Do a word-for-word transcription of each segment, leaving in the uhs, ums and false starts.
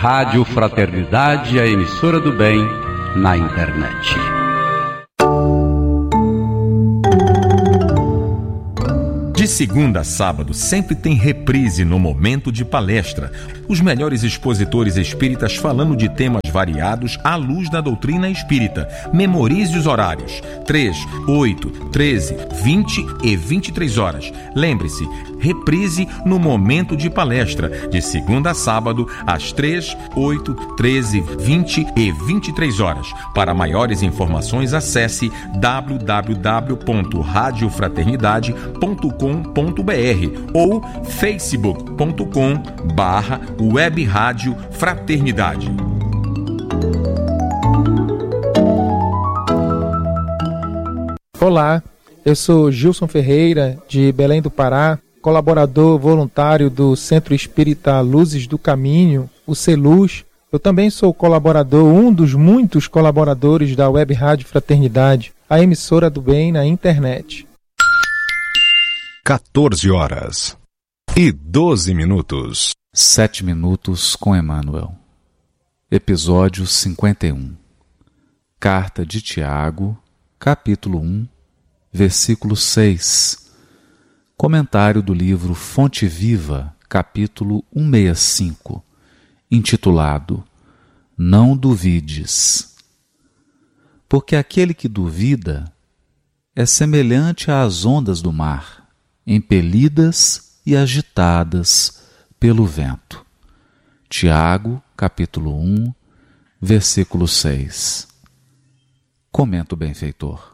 Rádio Fraternidade, a emissora do bem na internet. De segunda a sábado, sempre tem reprise no Momento de Palestra. Os melhores expositores espíritas falando de temas variados à luz da doutrina espírita. Memorize os horários: três, oito, treze, vinte e vinte e três horas. Lembre-se, reprise no Momento de Palestra, de segunda a sábado, às três, oito, treze, vinte e vinte e três horas. Para maiores informações, acesse w w w ponto rádio fraternidade ponto com ponto b r ou facebook ponto com barra web rádio fraternidade. Olá, eu sou Gilson Ferreira, de Belém do Pará, colaborador voluntário do Centro Espírita Luzes do Caminho, o CELUZ. Eu também sou colaborador, um dos muitos colaboradores da Web Rádio Fraternidade, a emissora do bem na internet. quatorze horas e doze minutos. Sete minutos com Emmanuel. Episódio cinquenta e um. Carta de Tiago, capítulo um, versículo seis. Comentário do livro Fonte Viva, capítulo cento e sessenta e cinco, intitulado Não duvides. Porque aquele que duvida é semelhante às ondas do mar, impelidas e agitadas pelo vento. Tiago, capítulo um, versículo seis. Comenta o benfeitor.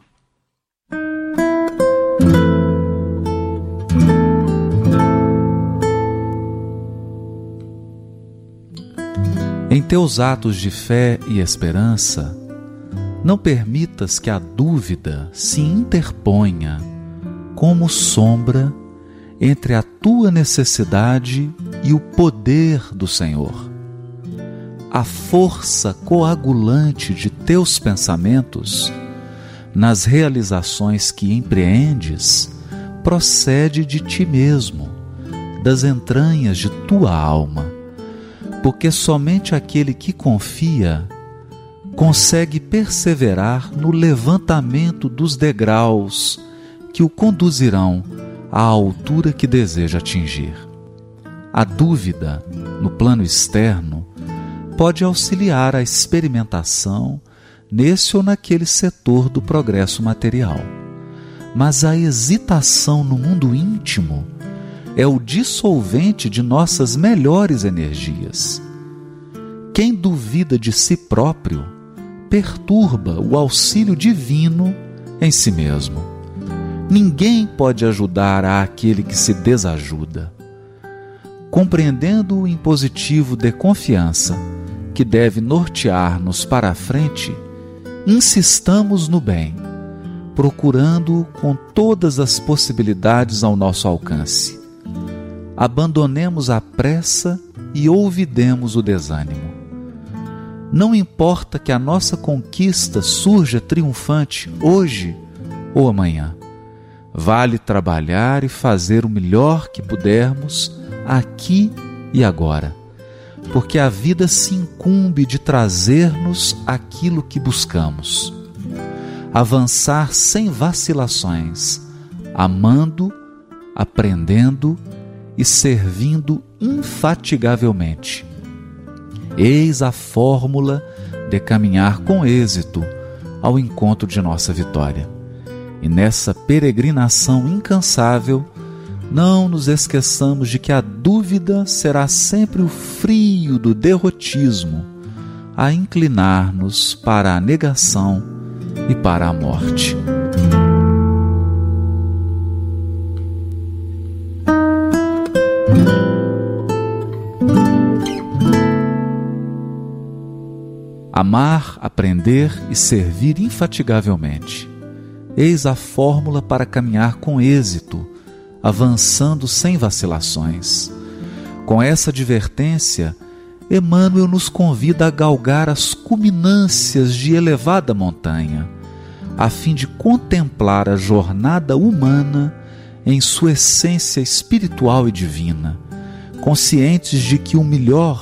Em teus atos de fé e esperança, não permitas que a dúvida se interponha como sombra entre a tua necessidade e o poder do Senhor. A força coagulante de teus pensamentos nas realizações que empreendes procede de ti mesmo, das entranhas de tua alma, porque somente aquele que confia consegue perseverar no levantamento dos degraus que o conduzirão à altura que deseja atingir. A dúvida, no plano externo, pode auxiliar a experimentação nesse ou naquele setor do progresso material. Mas a hesitação no mundo íntimo é o dissolvente de nossas melhores energias. Quem duvida de si próprio perturba o auxílio divino em si mesmo. Ninguém pode ajudar àquele que se desajuda. Compreendendo o impositivo de confiança que deve nortear-nos para a frente, insistamos no bem, procurando-o com todas as possibilidades ao nosso alcance. Abandonemos a pressa e olvidemos o desânimo. Não importa que a nossa conquista surja triunfante hoje ou amanhã. Vale trabalhar e fazer o melhor que pudermos aqui e agora, porque a vida se incumbe de trazer-nos aquilo que buscamos. Avançar sem vacilações, amando, aprendendo e servindo infatigavelmente. Eis a fórmula de caminhar com êxito ao encontro de nossa vitória. E nessa peregrinação incansável, não nos esqueçamos de que a dúvida será sempre o frio do derrotismo a inclinar-nos para a negação e para a morte. Amar, aprender e servir infatigavelmente. Eis a fórmula para caminhar com êxito, avançando sem vacilações. Com essa advertência, Emmanuel nos convida a galgar as culminâncias de elevada montanha, a fim de contemplar a jornada humana em sua essência espiritual e divina, conscientes de que o melhor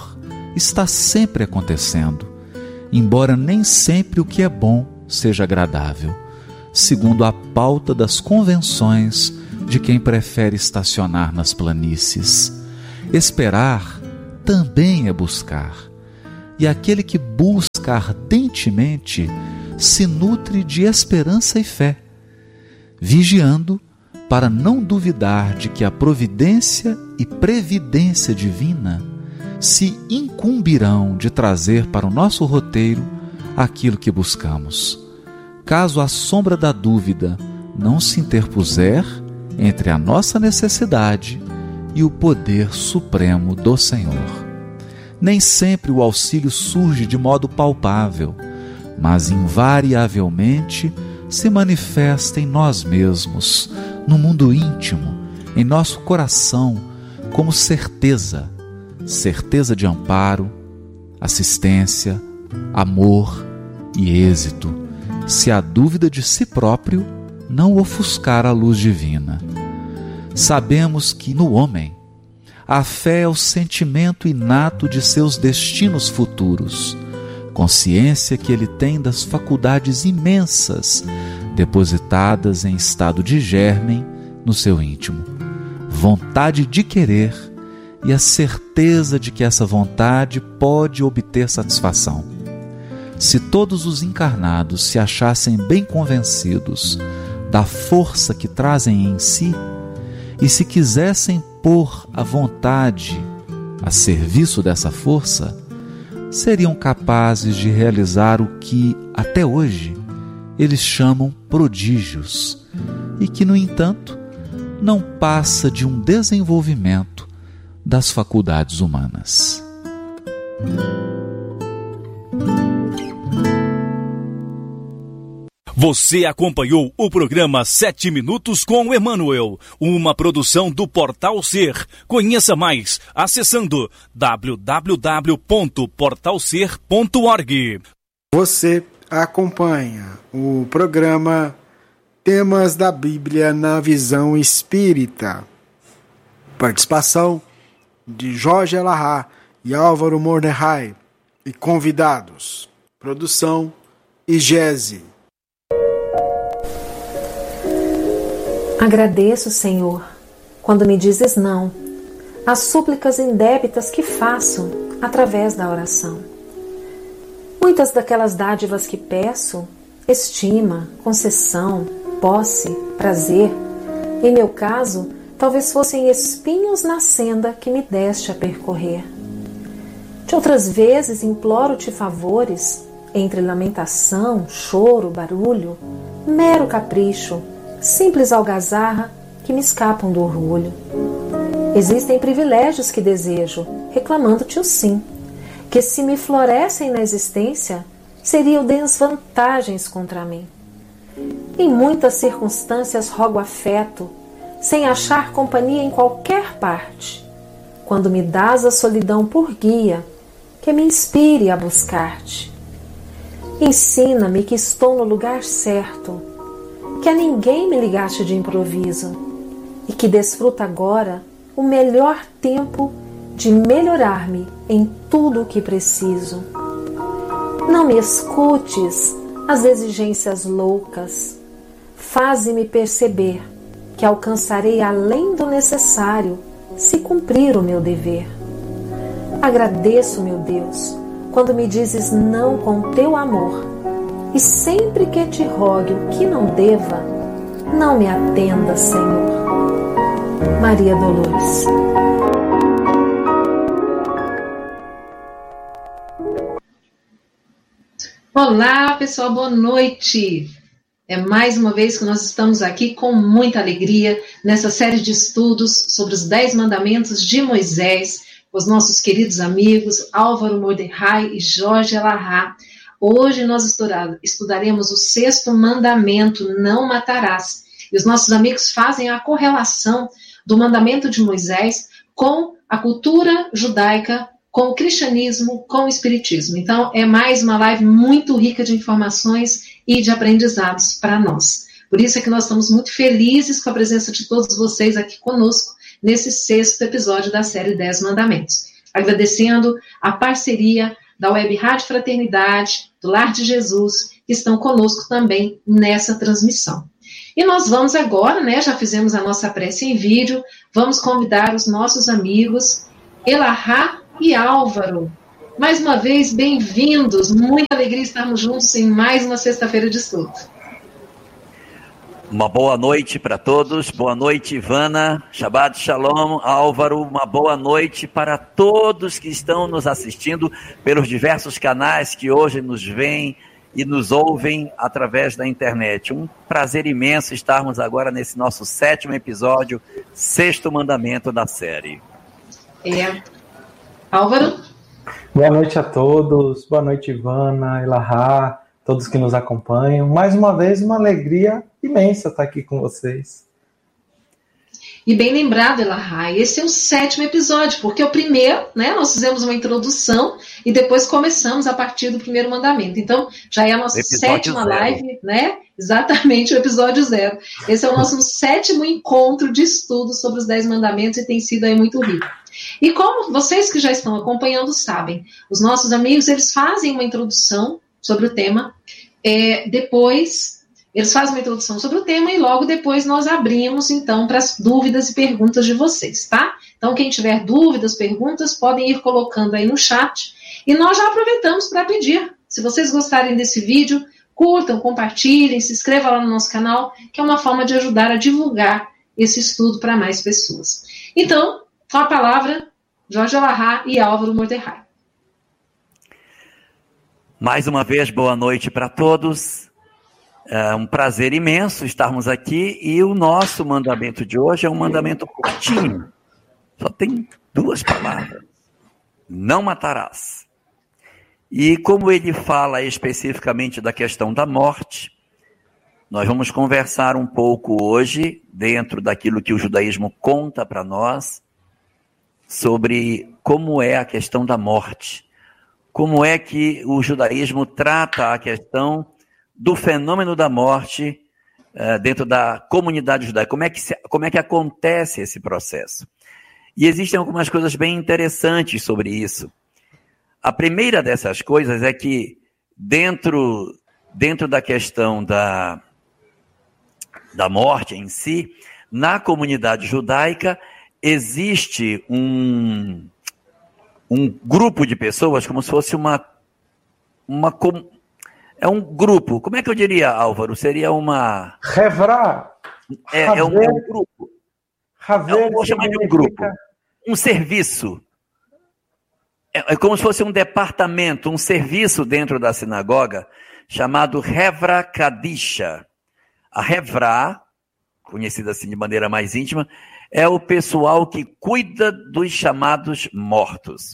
está sempre acontecendo, embora nem sempre o que é bom seja agradável, segundo a pauta das convenções de quem prefere estacionar nas planícies. Esperar também é buscar, e aquele que busca ardentemente se nutre de esperança e fé, vigiando para não duvidar de que a providência e previdência divina se incumbirão de trazer para o nosso roteiro aquilo que buscamos, caso a sombra da dúvida não se interpuser entre a nossa necessidade e o poder supremo do Senhor. Nem sempre o auxílio surge de modo palpável, mas invariavelmente se manifesta em nós mesmos, no mundo íntimo, em nosso coração, como certeza, certeza de amparo, assistência, amor e êxito, se a dúvida de si próprio não ofuscar a luz divina. Sabemos que no homem a fé é o sentimento inato de seus destinos futuros, consciência que ele tem das faculdades imensas depositadas em estado de germen no seu íntimo, vontade de querer e a certeza de que essa vontade pode obter satisfação. Se todos os encarnados se achassem bem convencidos da força que trazem em si e se quisessem pôr a vontade a serviço dessa força, seriam capazes de realizar o que, até hoje, eles chamam prodígios e que, no entanto, não passa de um desenvolvimento das faculdades humanas. Você acompanhou o programa Sete Minutos com o Emmanuel, uma produção do Portal Ser. Conheça mais acessando w w w ponto portal ser ponto org. Você acompanha o programa Temas da Bíblia na Visão Espírita. Participação de Jorge Elahá e Álvaro Mordecai e convidados. Produção Igese. Agradeço, Senhor, quando me dizes não, as súplicas indébitas que faço através da oração. Muitas daquelas dádivas que peço, estima, concessão, posse, prazer, em meu caso, talvez fossem espinhos na senda que me deste a percorrer. De outras vezes imploro-te favores, entre lamentação, choro, barulho, mero capricho, simples algazarra que me escapam do orgulho. Existem privilégios que desejo, reclamando-te o sim, que se me florescem na existência, seriam desvantagens contra mim. Em muitas circunstâncias rogo afeto, sem achar companhia em qualquer parte. Quando me dás a solidão por guia, que me inspire a buscar-te. Ensina-me que estou no lugar certo, que a ninguém me ligaste de improviso e que desfruta agora o melhor tempo de melhorar-me em tudo o que preciso. Não me escutes as exigências loucas, faze-me perceber que alcançarei além do necessário se cumprir o meu dever. Agradeço, meu Deus, quando me dizes não com teu amor, e sempre que te rogue o que não deva, não me atenda, Senhor. Maria Dolores. Olá, pessoal, boa noite. É mais uma vez que nós estamos aqui com muita alegria nessa série de estudos sobre os Dez Mandamentos de Moisés, com os nossos queridos amigos Álvaro Mordecai e Jorge Elahá. Hoje nós estudaremos o sexto mandamento, não matarás. E os nossos amigos fazem a correlação do mandamento de Moisés com a cultura judaica, com o cristianismo, com o espiritismo. Então, é mais uma live muito rica de informações e de aprendizados para nós. Por isso é que nós estamos muito felizes com a presença de todos vocês aqui conosco nesse sexto episódio da série Dez Mandamentos. agradecendo a parceria da Web Rádio Fraternidade, do Lar de Jesus, que estão conosco também nessa transmissão. E nós vamos agora, né, já fizemos a nossa prece em vídeo, vamos convidar os nossos amigos Elahá e Álvaro. Mais uma vez, bem-vindos, muita alegria estarmos juntos em mais uma sexta-feira de estudo. Uma boa noite para todos, boa noite Ivana, Shabbat Shalom, Álvaro, uma boa noite para todos que estão nos assistindo pelos diversos canais que hoje nos veem e nos ouvem através da internet. Um prazer imenso estarmos agora nesse nosso sétimo episódio, sexto mandamento da série. É. Álvaro? Boa noite a todos, boa noite Ivana, Elahá, todos que nos acompanham. Mais uma vez, uma alegria imensa estar aqui com vocês. E bem lembrado, Elahá, esse é o sétimo episódio, porque o primeiro, né, nós fizemos uma introdução e depois começamos a partir do primeiro mandamento. Então, já é a nossa sétima zero. Live, né? Exatamente, o episódio zero. Esse é o nosso sétimo encontro de estudo sobre os dez mandamentos e tem sido aí muito rico. E como vocês que já estão acompanhando sabem, os nossos amigos, eles fazem uma introdução sobre o tema, é, depois... Eles fazem uma introdução sobre o tema e logo depois nós abrimos, então, para as dúvidas e perguntas de vocês, tá? Então, quem tiver dúvidas, perguntas, podem ir colocando aí no chat. E nós já aproveitamos para pedir, se vocês gostarem desse vídeo, curtam, compartilhem, se inscrevam lá no nosso canal, que é uma forma de ajudar a divulgar esse estudo para mais pessoas. Então, com a palavra, Jorge Elahá e Álvaro Mordecai. Mais uma vez, boa noite para todos. É um prazer imenso estarmos aqui e o nosso mandamento de hoje é um mandamento curtinho. Só tem duas palavras. Não matarás. E como ele fala especificamente da questão da morte, nós vamos conversar um pouco hoje, dentro daquilo que o judaísmo conta para nós, sobre como é a questão da morte. Como é que o judaísmo trata a questão do fenômeno da morte uh, dentro da comunidade judaica. Como é, que se, como é que acontece esse processo? E existem algumas coisas bem interessantes sobre isso. A primeira dessas coisas é que dentro, dentro da questão da, da morte em si, na comunidade judaica existe um, um grupo de pessoas, como se fosse uma... uma É um grupo, como é que eu diria, Álvaro? Seria uma... Hevra. É, é, um, é um grupo. É um, vou chamar de um grupo. Um serviço. É, é como se fosse um departamento, um serviço dentro da sinagoga, chamado Hevra Kadisha. A Hevra, conhecida assim de maneira mais íntima, é o pessoal que cuida dos chamados mortos.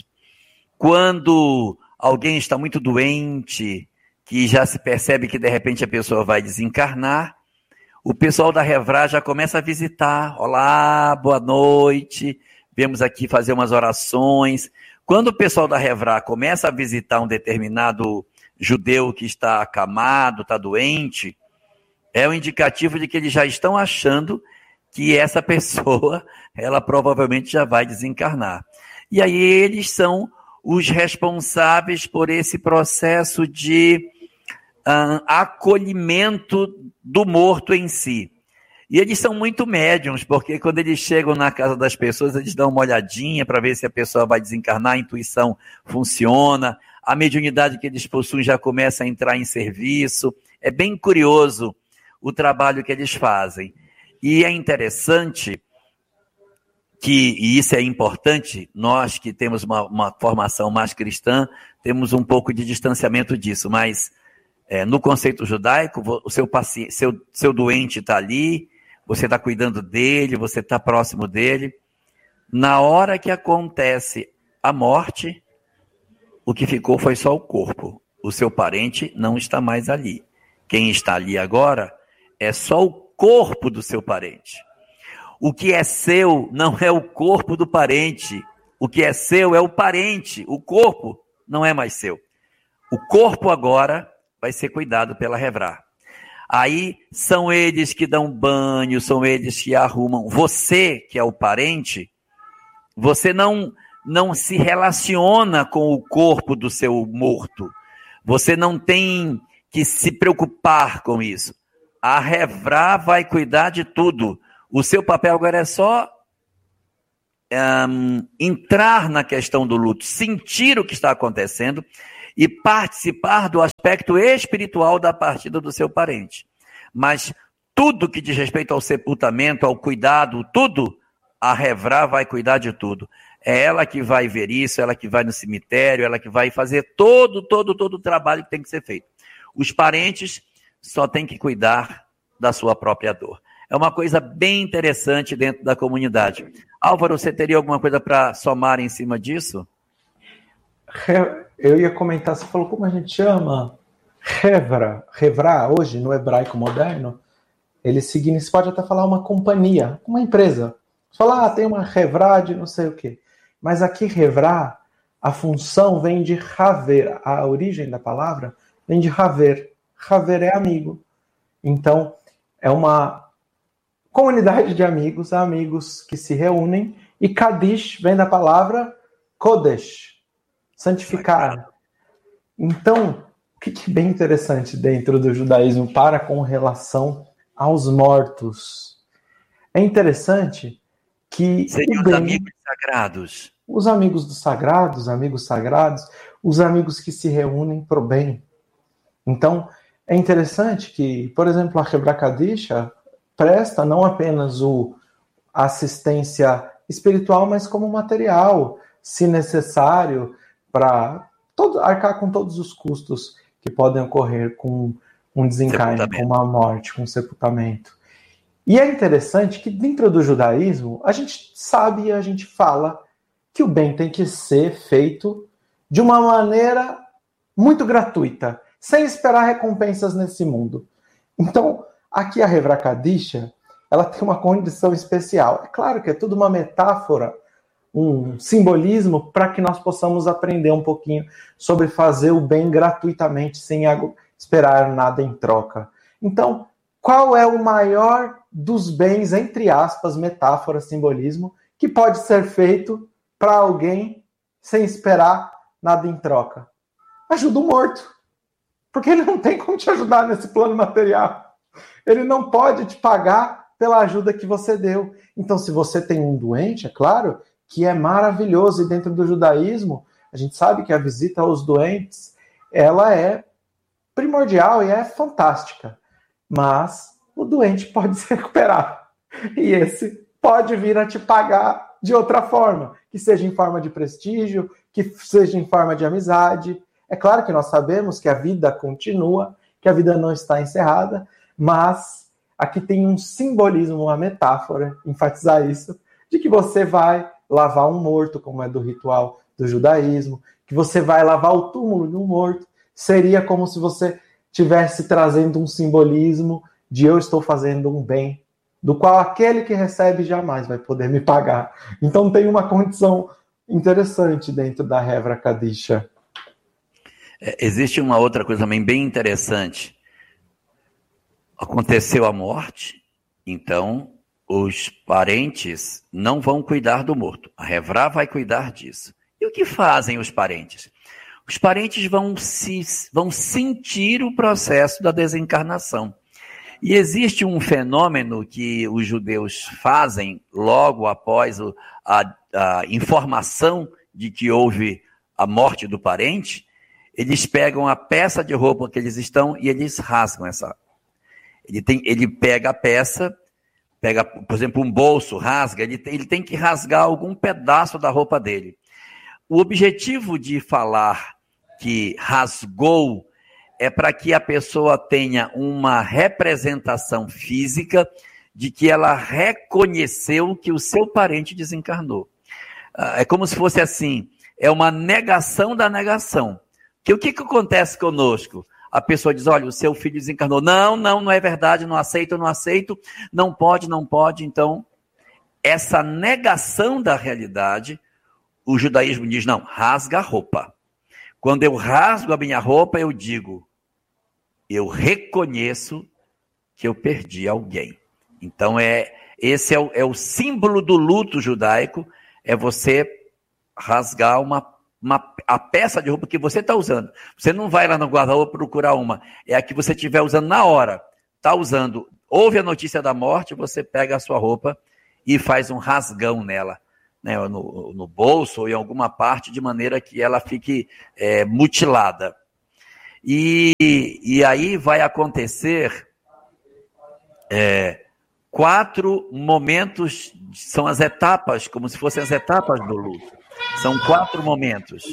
Quando alguém está muito doente, que já se percebe que de repente a pessoa vai desencarnar, o pessoal da Hevra já começa a visitar. Olá, boa noite, viemos aqui fazer umas orações. Quando o pessoal da Hevra começa a visitar um determinado judeu que está acamado, está doente, é um indicativo de que eles já estão achando que essa pessoa, ela provavelmente já vai desencarnar. E aí eles são os responsáveis por esse processo de uh, acolhimento do morto em si. E eles são muito médiums, porque quando eles chegam na casa das pessoas, eles dão uma olhadinha para ver se a pessoa vai desencarnar, a intuição funciona, a mediunidade que eles possuem já começa a entrar em serviço. É bem curioso o trabalho que eles fazem. E é interessante que, e isso é importante, nós que temos uma, uma formação mais cristã, temos um pouco de distanciamento disso, mas é, no conceito judaico, o seu, paciente, seu, seu doente está ali, você está cuidando dele, você está próximo dele. Na hora que acontece a morte, o que ficou foi só o corpo. O seu parente não está mais ali. Quem está ali agora é só o corpo do seu parente. O que é seu não é o corpo do parente. O que é seu é o parente. O corpo não é mais seu. O corpo agora vai ser cuidado pela Hevra. Aí são eles que dão banho, são eles que arrumam. Você, que é o parente, você não, não se relaciona com o corpo do seu morto. Você não tem que se preocupar com isso. A Hevrá vai cuidar de tudo. O seu papel agora é só um, entrar na questão do luto, sentir o que está acontecendo e participar do aspecto espiritual da partida do seu parente. Mas tudo que diz respeito ao sepultamento, ao cuidado, tudo, a Hevrá vai cuidar de tudo. É ela que vai ver isso, ela que vai no cemitério, ela que vai fazer todo, todo, todo o trabalho que tem que ser feito. Os parentes só têm que cuidar da sua própria dor. É uma coisa bem interessante dentro da comunidade. Álvaro, você teria alguma coisa para somar em cima disso? Eu ia comentar, você falou como a gente chama Hevra, Hevrá, hoje, no hebraico moderno, ele significa, você pode até falar uma companhia, uma empresa. Você fala, ah, tem uma Hevrá de não sei o quê. Mas aqui, Hevrá, a função vem de Haver, a origem da palavra vem de Haver. Haver é amigo. Então, é uma comunidade de amigos, amigos que se reúnem, e Kadish vem da palavra Kodesh, santificar. Então, o que é bem interessante dentro do judaísmo para com relação aos mortos? É interessante que... Seriam os amigos sagrados. Os amigos dos sagrados, amigos sagrados, os amigos que se reúnem para o bem. Então, é interessante que, por exemplo, a Hevrá Kadisha presta não apenas o, a assistência espiritual, mas como material, se necessário, para arcar com todos os custos que podem ocorrer com um desencarne, com uma morte, com um sepultamento. E é interessante que dentro do judaísmo, a gente sabe e a gente fala que o bem tem que ser feito de uma maneira muito gratuita, sem esperar recompensas nesse mundo. Então, aqui a Hevrá Kadisha, ela tem uma condição especial. É claro que é tudo uma metáfora, um simbolismo para que nós possamos aprender um pouquinho sobre fazer o bem gratuitamente, sem esperar nada em troca. Então, qual é o maior dos bens, entre aspas, metáfora, simbolismo, que pode ser feito para alguém sem esperar nada em troca? Ajuda o morto. Porque ele não tem como te ajudar nesse plano material. Ele não pode te pagar pela ajuda que você deu. Então, se você tem um doente, é claro que é maravilhoso. E dentro do judaísmo, a gente sabe que a visita aos doentes, ela é primordial e é fantástica. Mas o doente pode se recuperar. E esse pode vir a te pagar de outra forma. Que seja em forma de prestígio, que seja em forma de amizade. É claro que nós sabemos que a vida continua, que a vida não está encerrada, mas aqui tem um simbolismo, uma metáfora, enfatizar isso, de que você vai lavar um morto, como é do ritual do judaísmo, que você vai lavar o túmulo de um morto, seria como se você estivesse trazendo um simbolismo de eu estou fazendo um bem, do qual aquele que recebe jamais vai poder me pagar. Então tem uma condição interessante dentro da Hevrá Kadisha. Existe uma outra coisa também bem interessante. Aconteceu a morte, então os parentes não vão cuidar do morto. A Hevrá vai cuidar disso. E o que fazem os parentes? Os parentes vão, se, vão sentir o processo da desencarnação. E existe um fenômeno que os judeus fazem logo após o, a, a informação de que houve a morte do parente. Eles pegam a peça de roupa que eles estão e eles rasgam essa. Ele, tem, ele pega a peça, pega, por exemplo, um bolso, rasga, ele tem, ele tem que rasgar algum pedaço da roupa dele. O objetivo de falar que rasgou é para que a pessoa tenha uma representação física de que ela reconheceu que o seu parente desencarnou. É como se fosse assim, é uma negação da negação. Que o que, que acontece conosco? A pessoa diz, olha, o seu filho desencarnou. Não, não, não é verdade, não aceito, não aceito, não pode, não pode. Então, essa negação da realidade, o judaísmo diz, não, rasga a roupa. Quando eu rasgo a minha roupa, eu digo, eu reconheço que eu perdi alguém. Então, é, esse é o, é o símbolo do luto judaico, é você rasgar uma, uma, a peça de roupa que você está usando. Você não vai lá no guarda-roupa procurar uma. É a que você estiver usando na hora. Está usando, ouve a notícia da morte, você pega a sua roupa e faz um rasgão nela, né, no, no bolso ou em alguma parte, de maneira que ela fique é, mutilada. E, e aí vai acontecer é, quatro momentos, são as etapas, como se fossem as etapas do luto. São quatro momentos.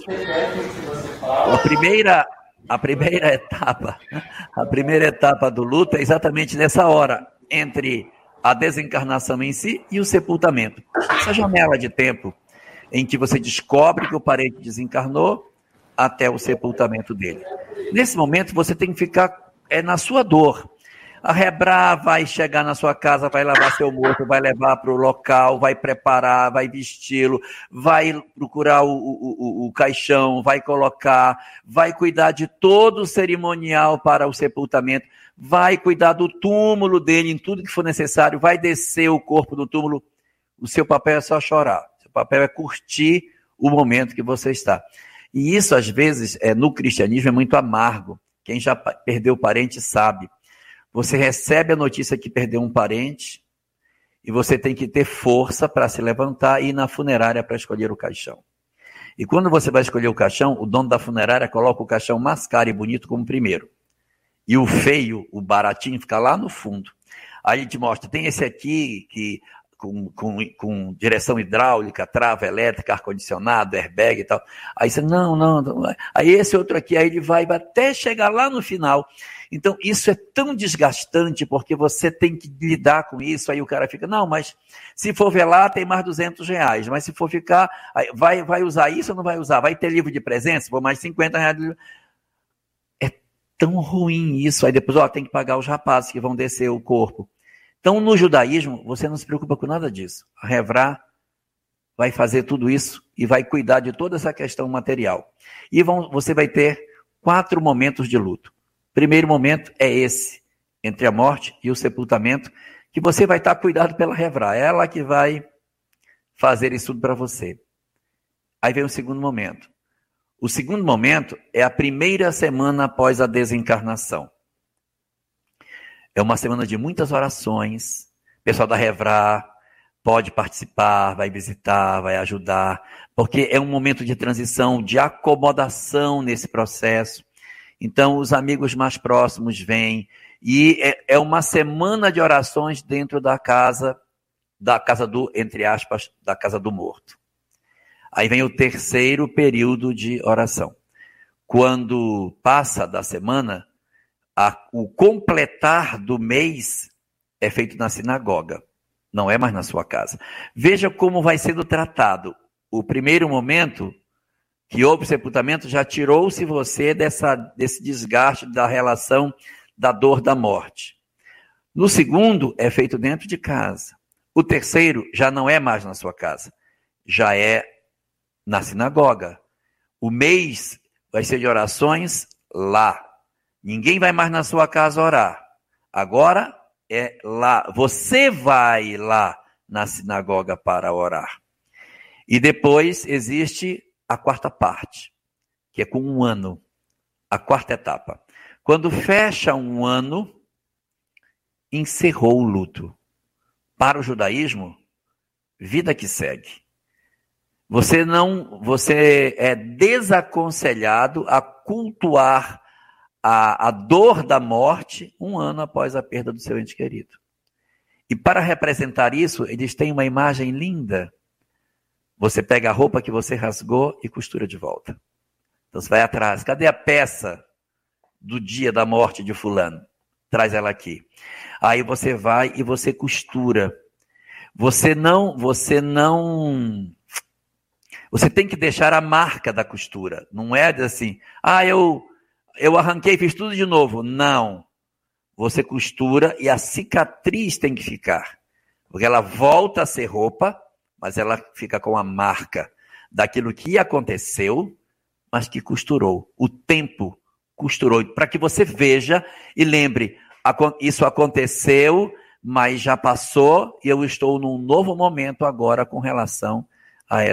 A primeira... A primeira etapa, a primeira etapa do luto é exatamente nessa hora, entre a desencarnação em si e o sepultamento. Essa janela de tempo em que você descobre que o parente desencarnou até o sepultamento dele. Nesse momento você tem que ficar é, na sua dor. A Rebra vai chegar na sua casa, vai lavar seu morto, vai levar para o local, vai preparar, vai vesti-lo, vai procurar o, o, o, o caixão, vai colocar, vai cuidar de todo o cerimonial para o sepultamento, vai cuidar do túmulo dele, em tudo que for necessário, vai descer o corpo do túmulo. O seu papel é só chorar, o seu papel é curtir o momento que você está. E isso, às vezes, é, no cristianismo é muito amargo. Quem já perdeu parente sabe. Você recebe a notícia que perdeu um parente e você tem que ter força para se levantar e ir na funerária para escolher o caixão. E quando você vai escolher o caixão, o dono da funerária coloca o caixão mais caro e bonito como primeiro. E o feio, o baratinho, fica lá no fundo. Aí ele te mostra, tem esse aqui que, com, com, com direção hidráulica, trava elétrica, ar-condicionado, airbag e tal. Aí você, não, não, não. Aí esse outro aqui, aí ele vai até chegar lá no final. Então, isso é tão desgastante, porque você tem que lidar com isso, aí o cara fica, não, mas se for velar, tem mais duzentos reais, mas se for ficar, vai, vai usar isso ou não vai usar? Vai ter livro de presença? Vou mais cinquenta reais. É tão ruim isso, aí depois, ó, tem que pagar os rapazes que vão descer o corpo. Então, no judaísmo, você não se preocupa com nada disso. A Revrá vai fazer tudo isso e vai cuidar de toda essa questão material. E vão, você vai ter quatro momentos de luto. Primeiro momento é esse, entre a morte e o sepultamento, que você vai estar cuidado pela Revrá, ela que vai fazer isso tudo para você. Aí vem o segundo momento. O segundo momento é a primeira semana após a desencarnação. É uma semana de muitas orações, o pessoal da Revrá pode participar, vai visitar, vai ajudar, porque é um momento de transição, de acomodação nesse processo. Então, os amigos mais próximos vêm, e é, é uma semana de orações dentro da casa, da casa do, entre aspas, da casa do morto. Aí vem o terceiro período de oração. Quando passa da semana, a, o completar do mês é feito na sinagoga, não é mais na sua casa. Veja como vai sendo tratado. O primeiro momento que houve sepultamento, já tirou-se você dessa, desse desgaste da relação da dor da morte. No segundo, é feito dentro de casa. O terceiro já não é mais na sua casa, já é na sinagoga. O mês vai ser de orações lá. Ninguém vai mais na sua casa orar. Agora é lá. Você vai lá na sinagoga para orar. E depois existe a quarta parte, que é com um ano, a quarta etapa. Quando fecha um ano, encerrou o luto. Para o judaísmo, vida que segue. Você não, você é desaconselhado a cultuar a, a dor da morte um ano após a perda do seu ente querido. E para representar isso, eles têm uma imagem linda. Você pega a roupa que você rasgou e costura de volta. Então você vai atrás. Cadê a peça do dia da morte de fulano? Traz ela aqui. Aí você vai e você costura. Você não, você não... Você tem que deixar a marca da costura. Não é assim, ah, eu, eu arranquei e fiz tudo de novo. Não. Você costura e a cicatriz tem que ficar. Porque ela volta a ser roupa, mas ela fica com a marca daquilo que aconteceu, mas que costurou. O tempo costurou, para que você veja e lembre, isso aconteceu, mas já passou e eu estou num novo momento agora com relação a essa,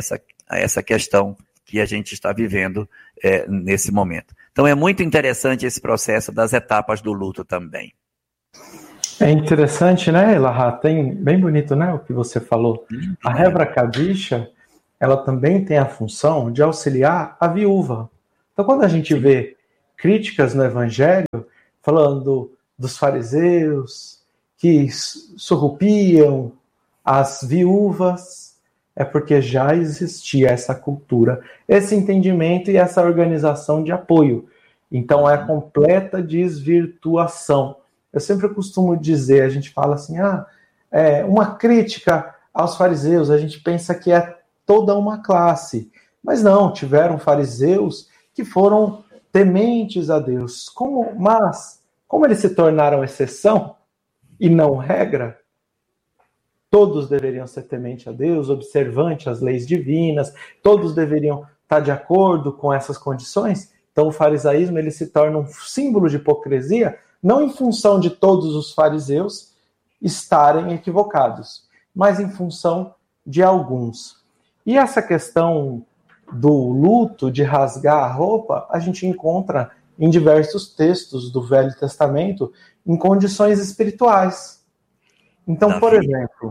a essa questão que a gente está vivendo é, nesse momento. Então é muito interessante esse processo das etapas do luto também. É interessante, né, Elahá? Tem bem bonito, né, o que você falou. Hum, a Hebra Kadisha, ela também tem a função de auxiliar a viúva. Então, quando a gente vê críticas no Evangelho falando dos fariseus que surrupiam as viúvas, é porque já existia essa cultura, esse entendimento e essa organização de apoio. Então, é a completa desvirtuação. Eu sempre costumo dizer, a gente fala assim, ah, é uma crítica aos fariseus, a gente pensa que é toda uma classe. Mas não, tiveram fariseus que foram tementes a Deus. Como, mas, como eles se tornaram exceção e não regra, todos deveriam ser tementes a Deus, observantes às leis divinas, todos deveriam estar de acordo com essas condições. Então o farisaísmo ele se torna um símbolo de hipocrisia, não em função de todos os fariseus estarem equivocados, mas em função de alguns. E essa questão do luto, de rasgar a roupa, a gente encontra em diversos textos do Velho Testamento em condições espirituais. Então, por exemplo,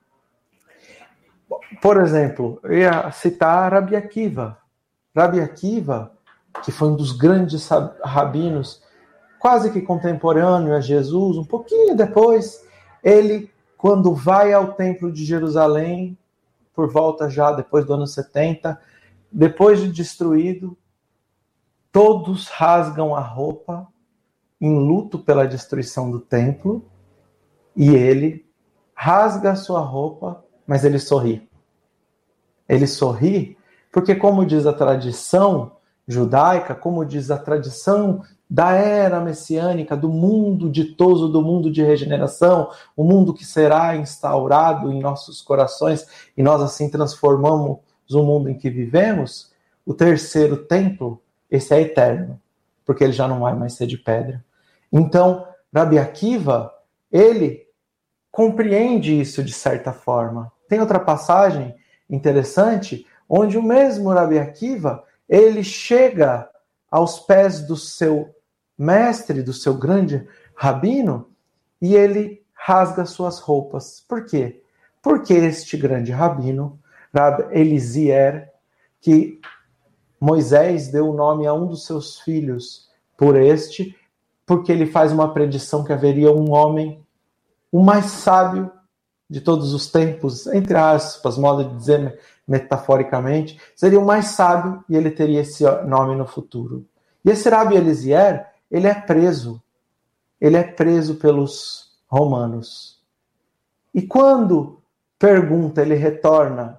por exemplo, eu ia citar Rabi Akiva. Rabi Akiva, que foi um dos grandes rabinos, quase que contemporâneo a Jesus, um pouquinho depois, ele, quando vai ao Templo de Jerusalém, por volta já depois do ano setenta, depois de destruído, todos rasgam a roupa em luto pela destruição do templo, e ele rasga a sua roupa, mas ele sorri. Ele sorri porque, como diz a tradição judaica, como diz a tradição da era messiânica, do mundo ditoso, do mundo de regeneração, o mundo que será instaurado em nossos corações, e nós assim transformamos o mundo em que vivemos, o terceiro templo, esse é eterno, porque ele já não vai mais ser de pedra. Então, Rabi Akiva, ele compreende isso de certa forma. Tem outra passagem interessante, onde o mesmo Rabi Akiva, ele chega aos pés do seu mestre, do seu grande rabino, e ele rasga suas roupas. Por quê? Porque este grande rabino, Rabi Eliezer, que Moisés deu o nome a um dos seus filhos por este, porque ele faz uma predição que haveria um homem, o mais sábio de todos os tempos, entre aspas, modo de dizer metaforicamente, seria o mais sábio e ele teria esse nome no futuro. E esse Rabi Eliezer, ele é preso. Ele é preso pelos romanos. E quando pergunta, ele retorna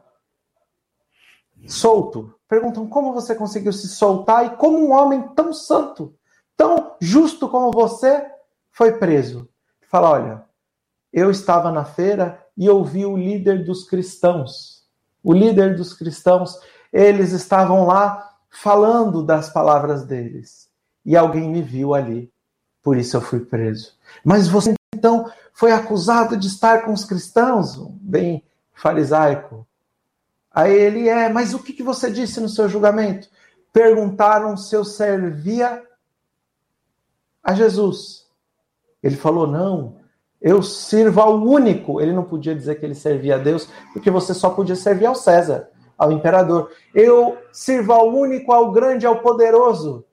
solto. Perguntam como você conseguiu se soltar e como um homem tão santo, tão justo como você, foi preso. Fala, olha, eu estava na feira e ouvi o líder dos cristãos. O líder dos cristãos, eles estavam lá falando das palavras deles. E alguém me viu ali, por isso eu fui preso. Mas você então foi acusado de estar com os cristãos? Bem farisaico. Aí ele é, mas o que, que você disse no seu julgamento? Perguntaram se eu servia a Jesus. Ele falou, não, eu sirvo ao único. Ele não podia dizer que ele servia a Deus, porque você só podia servir ao César, ao imperador. Eu sirvo ao único, ao grande, ao poderoso.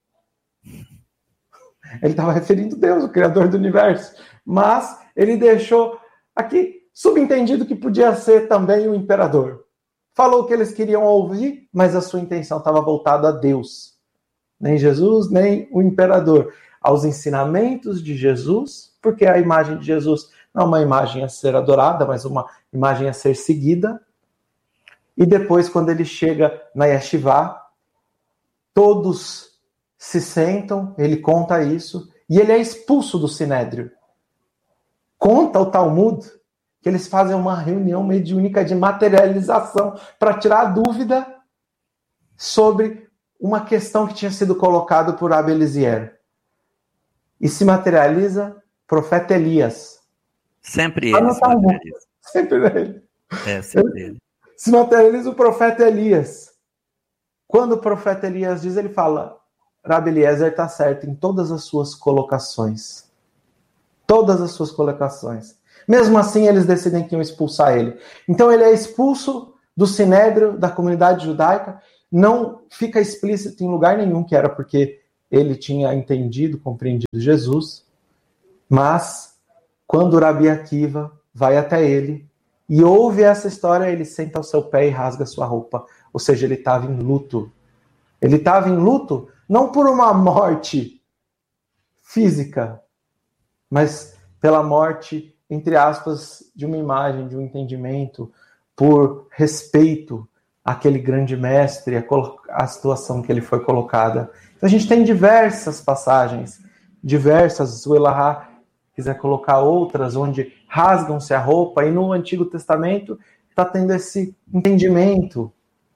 Ele estava referindo a Deus, o Criador do universo. Mas ele deixou aqui subentendido que podia ser também o imperador. Falou o que eles queriam ouvir, mas a sua intenção estava voltada a Deus. Nem Jesus, nem o imperador. Aos ensinamentos de Jesus, porque a imagem de Jesus não é uma imagem a ser adorada, mas uma imagem a ser seguida. E depois, quando ele chega na Yeshivá, todos se sentam, ele conta isso, e ele é expulso do Sinédrio. Conta o Talmud que eles fazem uma reunião mediúnica de materialização para tirar a dúvida sobre uma questão que tinha sido colocada por Rabi Eliezer. E se materializa profeta Elias. Sempre ele. Se materializa. Sempre ele. É, sempre ele. se materializa o profeta Elias. Quando o profeta Elias diz, ele fala, Rabi Eliezer está certo em todas as suas colocações. Todas as suas colocações. Mesmo assim, eles decidem que iam expulsar ele. Então ele é expulso do sinédrio, da comunidade judaica, não fica explícito em lugar nenhum que era porque ele tinha entendido, compreendido Jesus, mas quando Rabi Akiva vai até ele e ouve essa história, ele senta ao seu pé e rasga sua roupa. Ou seja, ele estava em luto. Ele estava em luto não por uma morte física, mas pela morte, entre aspas, de uma imagem, de um entendimento, por respeito àquele grande mestre, à situação que ele foi colocada. Então a gente tem diversas passagens, diversas, se o Elahá quiser colocar outras, onde rasgam-se a roupa, e no Antigo Testamento está tendo esse entendimento.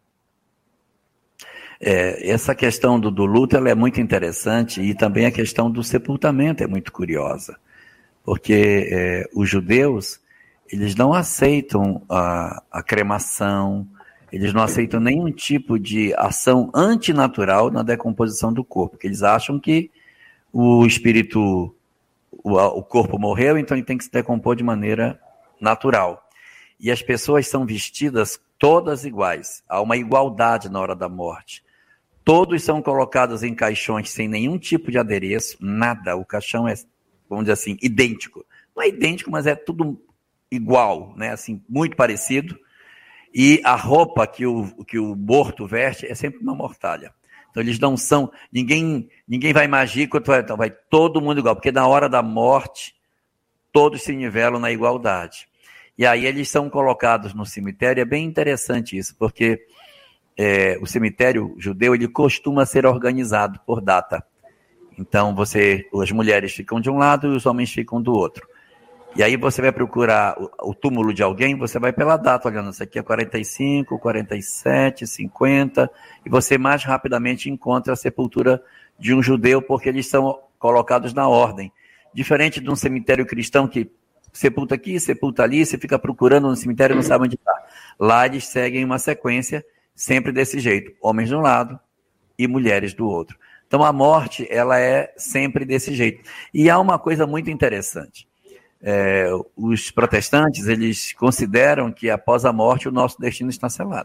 É, essa questão do, do luto ela é muito interessante, e também a questão do sepultamento é muito curiosa, porque é, os judeus, eles não aceitam a, a cremação, eles não aceitam nenhum tipo de ação antinatural na decomposição do corpo, porque eles acham que o espírito, o, o corpo morreu, então ele tem que se decompor de maneira natural. E as pessoas são vestidas todas iguais, há uma igualdade na hora da morte. Todos são colocados em caixões sem nenhum tipo de adereço, nada, o caixão é, vamos dizer assim, idêntico. Não é idêntico, mas é tudo igual, né? Assim, muito parecido. E a roupa que o, que o morto veste é sempre uma mortalha. Então eles não são, ninguém, ninguém vai imaginar quanto vai, então vai todo mundo igual, porque na hora da morte todos se nivelam na igualdade. E aí eles são colocados no cemitério, é bem interessante isso, porque é, o cemitério judeu ele costuma ser organizado por data. Então você, as mulheres ficam de um lado e os homens ficam do outro. E aí você vai procurar o, o túmulo de alguém, você vai pela data, olhando, isso aqui é quarenta e cinco, quarenta e sete, cinquenta, e você mais rapidamente encontra a sepultura de um judeu, porque eles são colocados na ordem. Diferente de um cemitério cristão que sepulta aqui, sepulta ali, você fica procurando no cemitério e não sabe onde está. Lá eles seguem uma sequência, sempre desse jeito, homens de um lado e mulheres do outro. Então a morte, ela é sempre desse jeito. E há uma coisa muito interessante. É, os protestantes, eles consideram que após a morte o nosso destino está selado.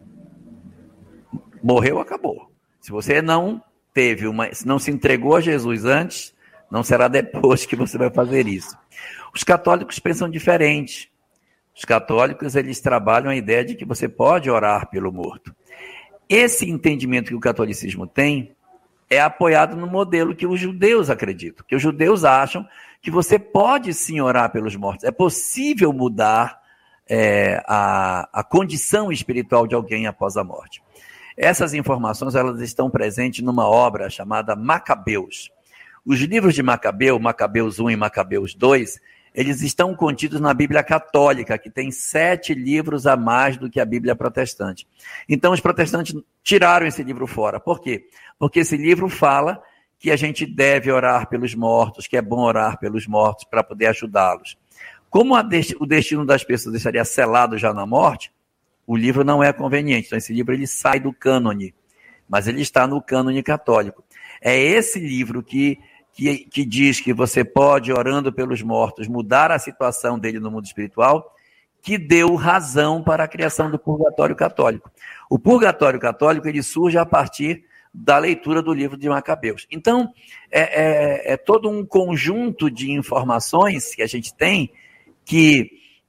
Morreu, acabou. Se você não teve uma, se não se entregou a Jesus antes, não será depois que você vai fazer isso. Os católicos pensam diferente. Os católicos, eles trabalham a ideia de que você pode orar pelo morto. Esse entendimento que o catolicismo tem é apoiado no modelo que os judeus acreditam, que os judeus acham que você pode sim orar pelos mortos. É possível mudar é, a, a condição espiritual de alguém após a morte. Essas informações elas estão presentes numa obra chamada Macabeus. Os livros de Macabeu, Macabeus um e Macabeus dois, eles estão contidos na Bíblia Católica, que tem sete livros a mais do que a Bíblia Protestante. Então os protestantes tiraram esse livro fora. Por quê? Porque esse livro fala que a gente deve orar pelos mortos, que é bom orar pelos mortos para poder ajudá-los. Como a dest- o destino das pessoas estaria selado já na morte, o livro não é conveniente. Então esse livro ele sai do cânone, mas ele está no cânone católico. É esse livro que, que, que diz que você pode, orando pelos mortos, mudar a situação dele no mundo espiritual, que deu razão para a criação do purgatório católico. O purgatório católico ele surge a partir da leitura do livro de Macabeus. Então, é, é, é todo um conjunto de informações que a gente tem que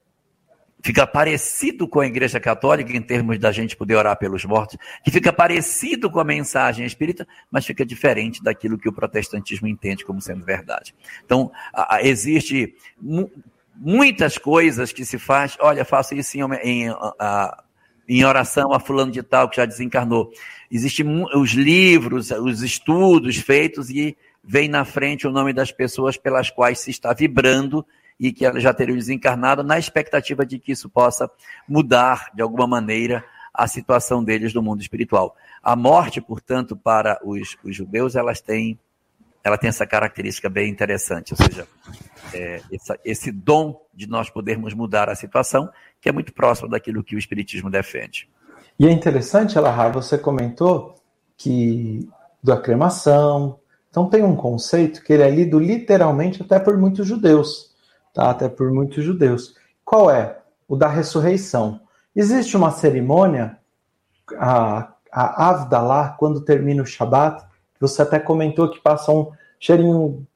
fica parecido com a Igreja Católica em termos da gente poder orar pelos mortos, que fica parecido com a mensagem espírita, mas fica diferente daquilo que o protestantismo entende como sendo verdade. Então, a, a, existe mu- muitas coisas que se faz, olha, faço isso em, em, a, em oração a fulano de tal que já desencarnou. Existem os livros, os estudos feitos e vem na frente o nome das pessoas pelas quais se está vibrando e que elas já teriam desencarnado na expectativa de que isso possa mudar, de alguma maneira, a situação deles no mundo espiritual. A morte, portanto, para os, os judeus, elas têm ela tem essa característica bem interessante, ou seja, é, essa, esse dom de nós podermos mudar a situação, que é muito próximo daquilo que o Espiritismo defende. E é interessante, Elahá, você comentou que da cremação, então tem um conceito que ele é lido literalmente até por muitos judeus, tá? Até por muitos judeus. Qual é? O da ressurreição. Existe uma cerimônia, a, a Avdalah, quando termina o Shabat, você até comentou que passa um cheirinho